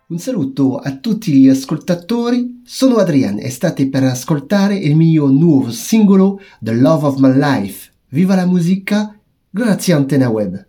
Un saluto a tutti gli ascoltatori, sono Adrian e state per ascoltare il mio nuovo singolo The Love of My Life. Viva la musica, grazie a Antena Web.